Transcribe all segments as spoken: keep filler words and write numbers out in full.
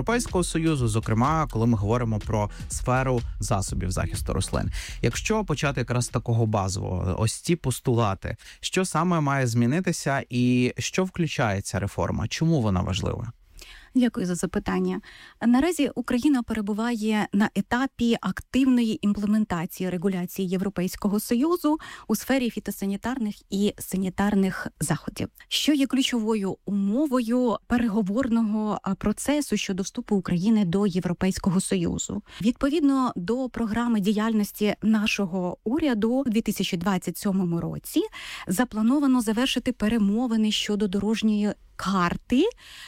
Європейського Союзу, зокрема, коли ми говоримо про сферу засобів захисту рослин. Якщо почати якраз з такого базового, ось ці постулати, що саме має змінитися і що включає ця реформа? Чому вона важлива? Дякую за запитання. Наразі Україна перебуває на етапі активної імплементації регуляції Європейського Союзу у сфері фітосанітарних і санітарних заходів, що є ключовою умовою переговорного процесу щодо вступу України до Європейського Союзу. Відповідно до програми діяльності нашого уряду у дві тисячі двадцять сьомому році заплановано завершити перемовини щодо дорожньої карти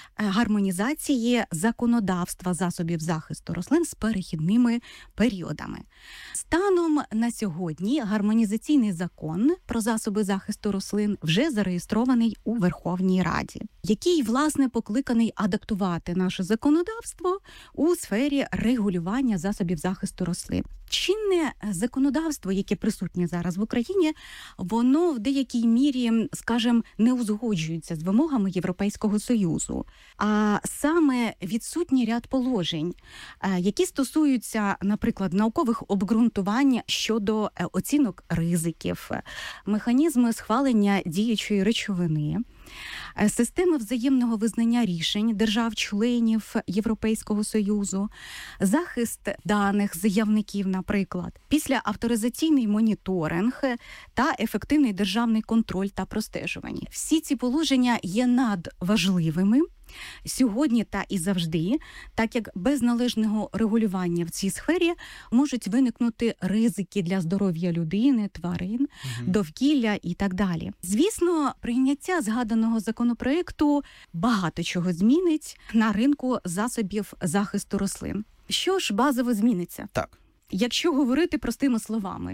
гармонізації законодавства засобів захисту рослин з перехідними періодами. Станом на сьогодні гармонізаційний закон про засоби захисту рослин вже зареєстрований у Верховній Раді, який, власне, покликаний адаптувати наше законодавство у сфері регулювання засобів захисту рослин. Чинне законодавство, яке присутнє зараз в Україні, воно в деякій мірі, скажімо, не узгоджується з вимогами Європейського Союзу. А саме відсутній ряд положень, які стосуються, наприклад, наукових обґрунтувань щодо оцінок ризиків, механізми схвалення діючої речовини, системи взаємного визнання рішень держав-членів Європейського Союзу, захист даних заявників, наприклад, після авторизаційний моніторинг та ефективний державний контроль та простежування. Всі ці положення є надважливими сьогодні та і завжди, так як без належного регулювання в цій сфері можуть виникнути ризики для здоров'я людини, тварин, угу. довкілля і так далі. Звісно, прийняття згаданого законопроекту багато чого змінить на ринку засобів захисту рослин. Що ж базово зміниться? Так. Якщо говорити простими словами,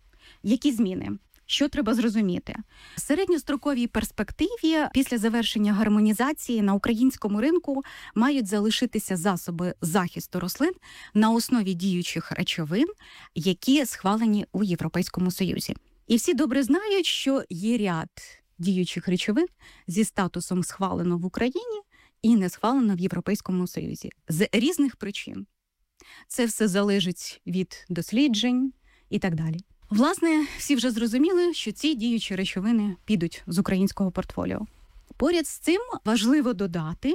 які зміни? Що треба зрозуміти? В середньостроковій перспективі після завершення гармонізації на українському ринку мають залишитися засоби захисту рослин на основі діючих речовин, які схвалені у Європейському Союзі. І всі добре знають, що є ряд діючих речовин зі статусом схвалено в Україні і не схвалено в Європейському Союзі. З різних причин. Це все залежить від досліджень і так далі. Власне, всі вже зрозуміли, що ці діючі речовини підуть з українського портфоліо. Поряд з цим важливо додати,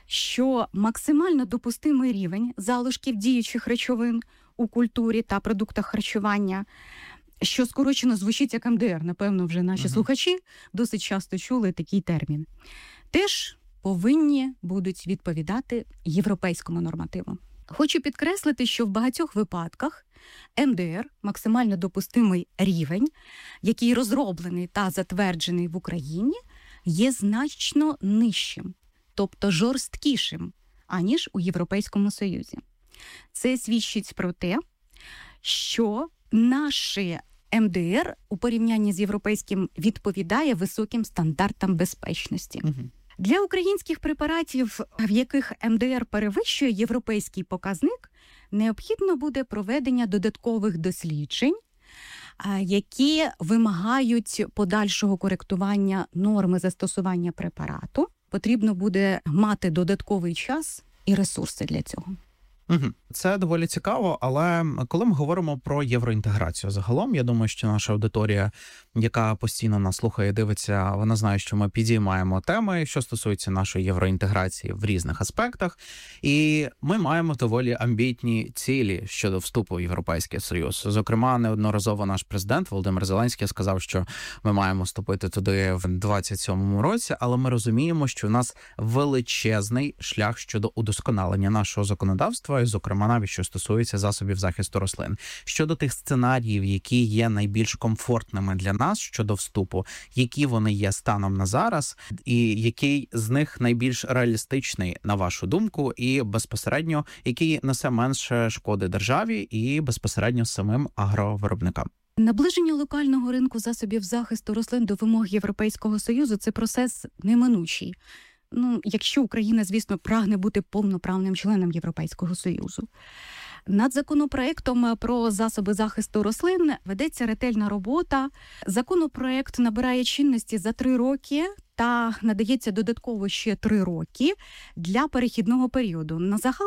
що максимально допустимий рівень залишків діючих речовин у культурі та продуктах харчування, що скорочено звучить як ем де ер, напевно, вже наші uh-huh. слухачі досить часто чули такий термін, теж повинні будуть відповідати європейському нормативу. Хочу підкреслити, що в багатьох випадках ем де ер, максимально допустимий рівень, який розроблений та затверджений в Україні, є значно нижчим, тобто жорсткішим, аніж у Європейському Союзі. Це свідчить про те, що наші ем де ер у порівнянні з європейським відповідає високим стандартам безпечності. Угу. Для українських препаратів, в яких ем де ер перевищує європейський показник, необхідно буде проведення додаткових досліджень, які вимагають подальшого коректування норми застосування препарату. Потрібно буде мати додатковий час і ресурси для цього. Угу. Це доволі цікаво, але коли ми говоримо про євроінтеграцію загалом, я думаю, що наша аудиторія, яка постійно нас слухає і дивиться, вона знає, що ми підіймаємо теми, що стосуються нашої євроінтеграції в різних аспектах, і ми маємо доволі амбітні цілі щодо вступу в Європейський Союз. Зокрема, неодноразово наш президент Володимир Зеленський сказав, що ми маємо вступити туди в двадцять сьомому році, але ми розуміємо, що у нас величезний шлях щодо удосконалення нашого законодавства, і, зокрема, навіть що стосується засобів захисту рослин. Щодо тих сценаріїв, які є найбільш комфортними для нас щодо вступу, які вони є станом на зараз, і який з них найбільш реалістичний, на вашу думку, і безпосередньо, який несе менше шкоди державі і безпосередньо самим агровиробникам? Наближення локального ринку засобів захисту рослин до вимог Європейського Союзу – це процес неминучий. Ну, якщо Україна, звісно, прагне бути повноправним членом Європейського Союзу. Над законопроектом про засоби захисту рослин ведеться ретельна робота. Законопроект набирає чинності за три роки та надається додатково ще три роки для перехідного періоду. На загал